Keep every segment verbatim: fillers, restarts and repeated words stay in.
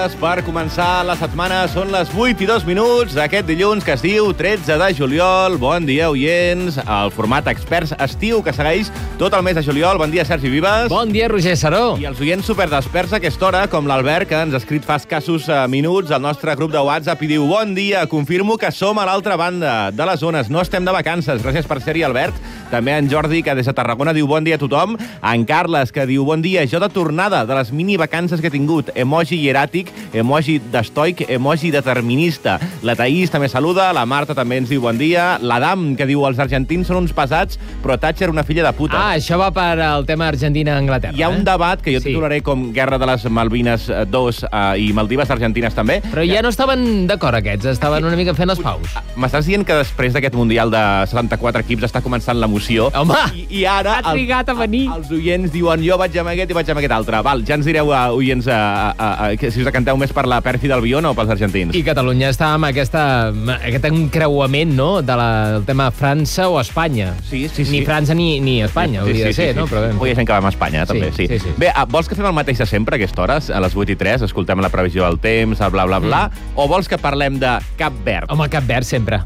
Per començar la setmana són les vuit i dos minuts d'aquest dilluns que es diu tretze de juliol. Bon dia, oients. El format Experts Estiu que segueix tot el mes de juliol. Bon dia, Sergi Vives. Bon dia, Roger Saró. I els oients superdesperts a aquesta hora, com l'Albert, que ens ha escrit fa escassos uh, minuts al nostre grup de WhatsApp i diu: bon dia, confirmo que som a l'altra banda de les zones, no estem de vacances. Gràcies per ser-hi, Albert. També en Jordi, que des de Tarragona diu bon dia a tothom. En Carles, que diu bon dia, jo de tornada de les mini vacances que he tingut. Emoji hieràtic, emoji d'estoic, emoji determinista. La Taís també saluda, la Marta també ens diu bon dia, l'Adam, que diu els argentins són uns pesats, però Thatcher una filla de puta. Ah, això va per al tema Argentina-Anglaterra. Hi ha un eh? debat que jo sí. titularé com Guerra de les Malvines dos eh, i Maldives argentines també. Però ja no estaven d'acord aquests, estaven una mica fent les paus. M'estàs dient que després d'aquest Mundial de setanta-quatre equips està començant l'emoció? Home, I, i ara ha trigat a venir. El, els oients diuen jo vaig amb aquest i vaig amb aquest altre. Val, ja ens direu, a, oients, a, a, a, a, si us decanteu més per la pèrfida Albion o pels argentins. I Catalunya està amb aquesta, aquest encreuament, no?, de la, del tema França o Espanya. Sí, sí, sí. Ni França ni, ni Espanya, sí, hauria sí, de ser, sí, no? Sí, Però sí. Hi ha gent que va amb Espanya, també, sí. sí, sí. Bé, vols que fem el mateix de sempre a aquesta hora, a les vuit i tres, escoltem la previsió del temps, el bla, bla, bla, mm. o vols que parlem de Cap Verd? Home, Cap Verd sempre.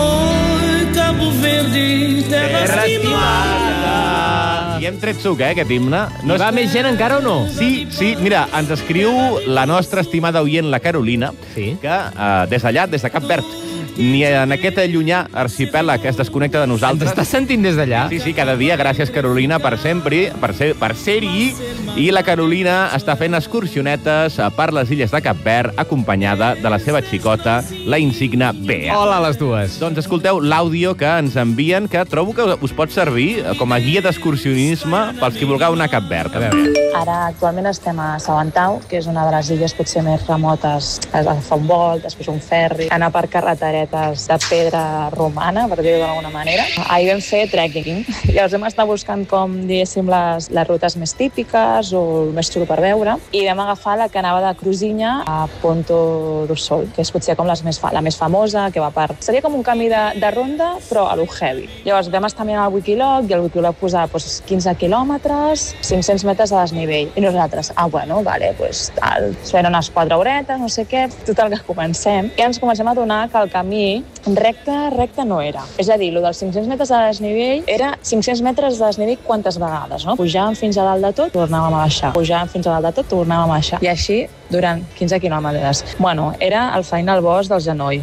Oi, Cabo Verde, terra estimada. I hem tret suc, eh, aquest himne. No va més gent encara o no? Sí, sí, mira, ens escriu la nostra estimada oient, la Carolina, sí. que eh, des d'allà, des de Cap Verd, ni en aquest llunyà arxipèlag que es desconnecta de nosaltres. Ens estàs sentint des d'allà? Sí, sí, cada dia. Gràcies, Carolina, per sempre, per ser, per ser-hi. I la Carolina està fent excursionetes per les illes de Cap Verd, acompanyada de la seva xicota, la insigna Bea. Hola a les dues. Doncs escolteu l'àudio que ens envien, que trobo que us pot servir com a guia d'excursionisme pels que vulgueu anar a Cap Verd. A veure. Ara actualment estem a Sabantau, que és una de les illes potser més remotes. Es va fer un volt, després un ferri, anar per carreteretes de pedra romana, per dir-ho d'alguna manera. Ahir vam fer trekking. Llavors vam estar buscant com, diguéssim, les, les rutes més típiques o el més xulo per veure, i vam agafar la que anava de Cruzinya a Ponto do Sol, que és potser com les més fa, la més famosa, que va per... Seria com un camí de, de ronda, però a lo heavy. Llavors vam estar mirant el Wikiloc, i el Wikiloc posava doncs, quinze quilòmetres, cinc-cents metres de desnivell. I nosaltres, ah, bueno, vale, doncs tal, fent unes quatre horetes, no sé què, total que comencem. I ens comencem a adonar que el camí recte, recte no era. És a dir, el dels cinc-cents metres de desnivell era cinc-cents metres de desnivell quantes vegades, no? Pujàvem fins a dalt de tot, tornàvem a baixar. Pujàvem fins a dalt de tot, tornàvem a baixar. I així durant quinze quilòmetres. Bueno, era el final boss del genoll.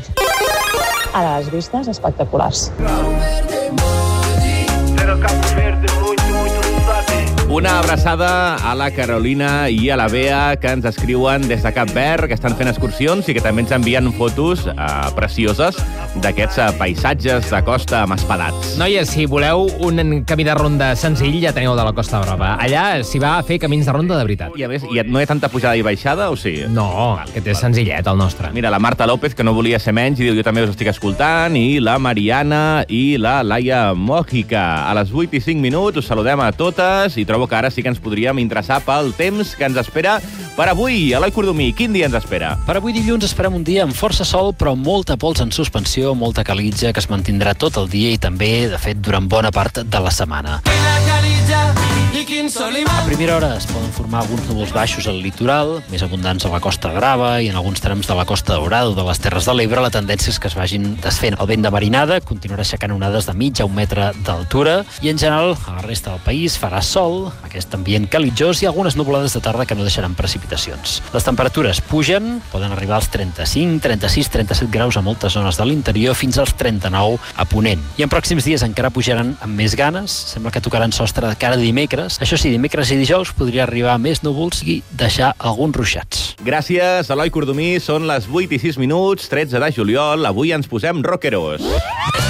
Ara, les vistes espectaculars. Una abraçada a la Carolina i a la Bea, que ens escriuen des de Cap Verd, que estan fent excursions i que també ens envien fotos eh, precioses d'aquests eh, paisatges de costa amb espadats. Noies, si voleu un camí de ronda senzill, ja teniu de la Costa Brava. Allà s'hi va a fer camins de ronda de veritat. I a més, i no hi ha tanta pujada i baixada, o sí? No, aquest és senzillet, el nostre. Mira, la Marta López, que no volia ser menys, i diu, jo també us estic escoltant, i la Mariana i la Laia Mòjica. A les vuit i cinc minuts us saludem a totes i trobo que ara sí que ens podríem interessar pel temps que ens espera per avui. Eloi Cordomí, quin dia ens espera? Per avui dilluns esperem un dia amb força sol, però molta pols en suspensió, molta calitja, que es mantindrà tot el dia i també, de fet, durant bona part de la setmana. A primera hora es poden formar alguns núvols baixos al litoral, més abundants a la Costa Brava i en alguns trams de la Costa Daurada o de les Terres de l'Ebre. La tendència és que es vagin desfent. El vent de marinada continuarà aixecant onades de mig a un metre d'altura i, en general, a la resta del país farà sol, aquest ambient calitjós i algunes nuvolades de tarda que no deixaran precipitacions. Les temperatures pugen, poden arribar als trenta-cinc, trenta-sis, trenta-set graus a moltes zones de l'interior, fins als trenta-nou a Ponent. I en pròxims dies encara pujaran amb més ganes. Sembla que tocaran sostre de cara a dimecres. Això sí, dimecres i dijous podria arribar més núvols i deixar alguns ruixats. Gràcies, Eloi Cordomí. Són les vuit i sis minuts, tretze de juliol. Avui ens posem rockeros.